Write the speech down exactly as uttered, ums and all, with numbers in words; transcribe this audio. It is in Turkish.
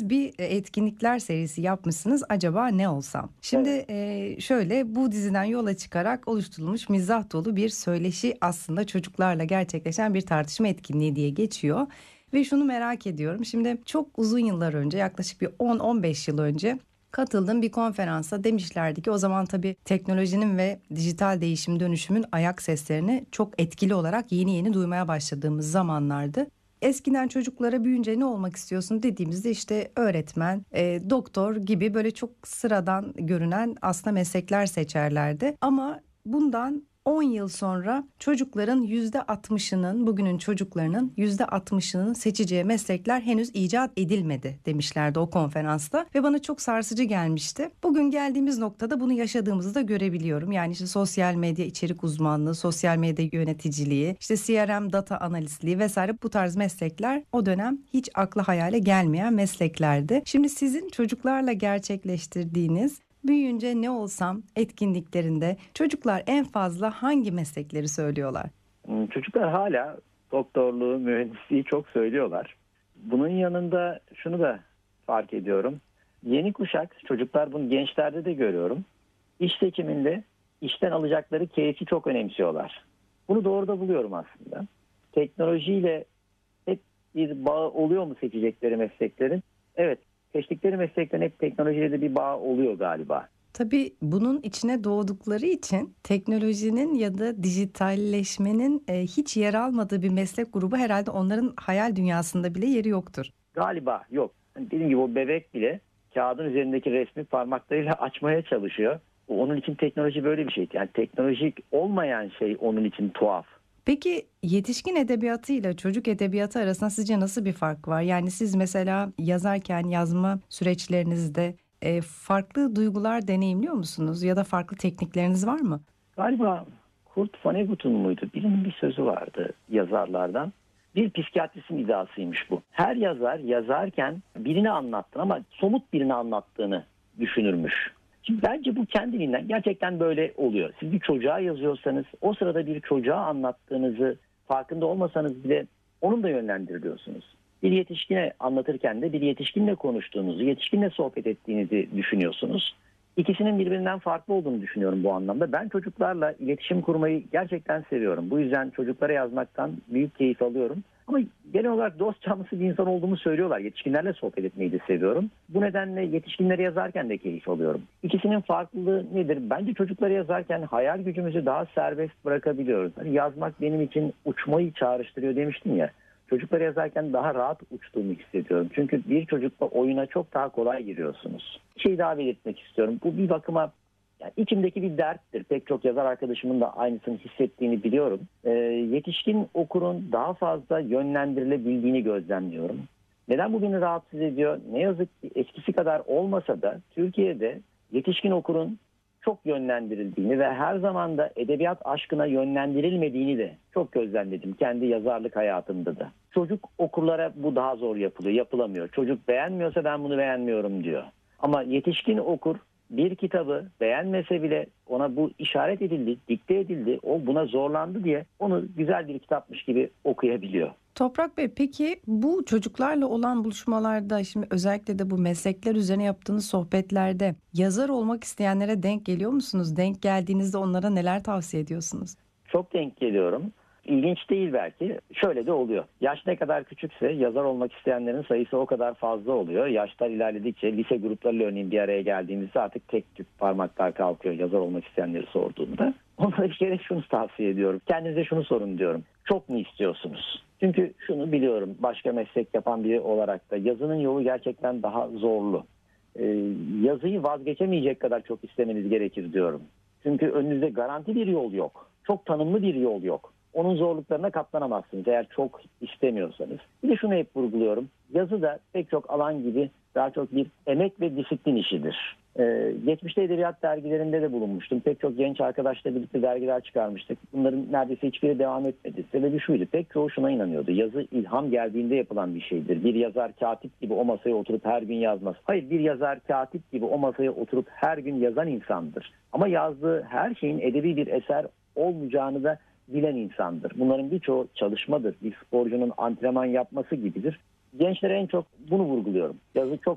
siz bir e, etkinlikler serisi yapmışsınız. Acaba ne olsam? Şimdi Evet. e, şöyle bu diziden yola çıkarak oluşturulmuş mizah dolu bir söyleşi aslında çocuklarla gerçekleşen bir tartışma etkinliği diye geçiyor. Ve şunu merak ediyorum. Şimdi çok uzun yıllar önce yaklaşık bir on on beş yıl önce katıldığım bir konferansa demişlerdi ki o zaman tabii teknolojinin ve dijital değişim dönüşümün ayak seslerini çok etkili olarak yeni yeni duymaya başladığımız zamanlardı. Eskiden çocuklara büyüyünce ne olmak istiyorsun dediğimizde işte öğretmen, e, doktor gibi böyle çok sıradan görünen aslında meslekler seçerlerdi. Ama bundan on yıl sonra çocukların yüzde altmışının, bugünün çocuklarının yüzde altmışının seçeceği meslekler henüz icat edilmedi demişlerdi o konferansta ve bana çok sarsıcı gelmişti. Bugün geldiğimiz noktada bunu yaşadığımızı da görebiliyorum. Yani işte sosyal medya içerik uzmanlığı, sosyal medya yöneticiliği, işte C R M data analistliği vesaire bu tarz meslekler o dönem hiç akla hayale gelmeyen mesleklerdi. Şimdi sizin çocuklarla gerçekleştirdiğiniz büyüyünce ne olsam etkinliklerinde çocuklar en fazla hangi meslekleri söylüyorlar? Hmm, Çocuklar hala doktorluğu, mühendisliği çok söylüyorlar. Bunun yanında şunu da fark ediyorum. Yeni kuşak, çocuklar bunu gençlerde de görüyorum. İş seçiminde işten alacakları keyfi çok önemsiyorlar. Bunu doğru da buluyorum aslında. Teknolojiyle hep bir bağ oluyor mu seçecekleri mesleklerin? Evet, seçtikleri mesleklerin hep teknolojiyle de bir bağ oluyor galiba. Tabii bunun içine doğdukları için teknolojinin ya da dijitalleşmenin e, hiç yer almadığı bir meslek grubu herhalde onların hayal dünyasında bile yeri yoktur. Galiba yok. Hani dediğim gibi o bebek bile kağıdın üzerindeki resmi parmaklarıyla açmaya çalışıyor. Onun için teknoloji böyle bir şey. Yani teknolojik olmayan şey onun için tuhaf. Peki yetişkin edebiyatı ile çocuk edebiyatı arasında sizce nasıl bir fark var? Yani siz mesela yazarken yazma süreçlerinizde e, farklı duygular deneyimliyor musunuz ya da farklı teknikleriniz var mı? Galiba Kurt Vonnegut'un muydu? Birinin bir sözü vardı yazarlardan. Bir psikiyatristin iddiasıymış bu. Her yazar yazarken birini anlattığını ama somut birini anlattığını düşünürmüş. Şimdi bence bu kendiliğinden gerçekten böyle oluyor. Siz bir çocuğa yazıyorsanız o sırada bir çocuğa anlattığınızı farkında olmasanız bile onun da yönlendiriliyorsunuz. Bir yetişkine anlatırken de bir yetişkinle konuştuğunuzu, yetişkinle sohbet ettiğinizi düşünüyorsunuz. İkisinin birbirinden farklı olduğunu düşünüyorum bu anlamda. Ben çocuklarla iletişim kurmayı gerçekten seviyorum. Bu yüzden çocuklara yazmaktan büyük keyif alıyorum. Ama genel olarak dost canlısı bir insan olduğumu söylüyorlar. Yetişkinlerle sohbet etmeyi de seviyorum. Bu nedenle yetişkinlere yazarken de keyif alıyorum. İkisinin farklılığı nedir? Bence çocuklara yazarken hayal gücümüzü daha serbest bırakabiliyoruz. Hani yazmak benim için uçmayı çağrıştırıyor demiştim ya. Çocuklara yazarken daha rahat uçtuğumu hissediyorum. Çünkü bir çocukla oyuna çok daha kolay giriyorsunuz. Bir şey daha belirtmek istiyorum. Bu bir bakıma yani içimdeki bir derttir. Pek çok yazar arkadaşımın da aynısını hissettiğini biliyorum. Ee, yetişkin okurun daha fazla yönlendirilebildiğini gözlemliyorum. Neden bu beni rahatsız ediyor? Ne yazık ki eskisi kadar olmasa da Türkiye'de yetişkin okurun çok yönlendirildiğini ve her zaman da edebiyat aşkına yönlendirilmediğini de çok gözlemledim kendi yazarlık hayatımda da. Çocuk okurlara bu daha zor yapılıyor, yapılamıyor. Çocuk beğenmiyorsa ben bunu beğenmiyorum diyor. Ama yetişkin okur bir kitabı beğenmese bile ona bu işaret edildi, dikte edildi, o buna zorlandı diye onu güzel bir kitapmış gibi okuyabiliyor. Toprak Bey, peki bu çocuklarla olan buluşmalarda şimdi özellikle de bu meslekler üzerine yaptığınız sohbetlerde yazar olmak isteyenlere denk geliyor musunuz? Denk geldiğinizde onlara neler tavsiye ediyorsunuz? Çok denk geliyorum. İlginç değil belki. Şöyle de oluyor. Yaş ne kadar küçükse yazar olmak isteyenlerin sayısı o kadar fazla oluyor. Yaşlar ilerledikçe lise gruplarıyla örneğin bir araya geldiğimizde artık tek tük parmaklar kalkıyor yazar olmak isteyenleri sorduğumda. Onlara bir kere şunu tavsiye ediyorum. Kendinize şunu sorun diyorum. Çok mu istiyorsunuz? Çünkü şunu biliyorum başka meslek yapan biri olarak da yazının yolu gerçekten daha zorlu. Ee, yazıyı vazgeçemeyecek kadar çok istemeniz gerekir diyorum. Çünkü önünüzde garanti bir yol yok. Çok tanımlı bir yol yok. Onun zorluklarına katlanamazsınız eğer çok istemiyorsanız. Bir de şunu hep vurguluyorum. Yazı da pek çok alan gibi daha çok bir emek ve disiplin işidir. Ee, geçmişte edebiyat dergilerinde de bulunmuştum. Pek çok genç arkadaşla birlikte dergiler çıkarmıştık. Bunların neredeyse hiçbiri devam etmedi. Sebebi şuydu. Pek çoğu şuna inanıyordu. Yazı ilham geldiğinde yapılan bir şeydir. Bir yazar katip gibi o masaya oturup her gün yazmaz. Hayır, bir yazar katip gibi o masaya oturup her gün yazan insandır. Ama yazdığı her şeyin edebi bir eser olmayacağını da bilen insandır. Bunların birçoğu çalışmadır. Bir sporcunun antrenman yapması gibidir. Gençlere en çok bunu vurguluyorum. Yazı çok